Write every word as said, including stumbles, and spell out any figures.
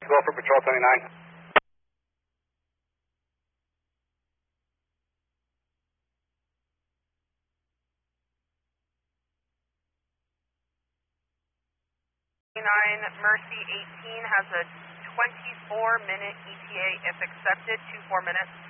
Go for Patrol twenty-nine. nine Mercy eighteen has a twenty-four minute E T A if accepted, two four minutes.